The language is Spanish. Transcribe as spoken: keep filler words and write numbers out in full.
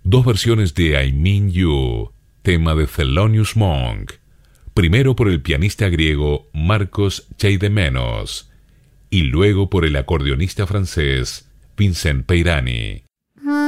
dos versiones de I Mean You, tema de Thelonious Monk, primero por el pianista griego Marcos Cheidemenos y luego por el acordeonista francés Vincent Peirani.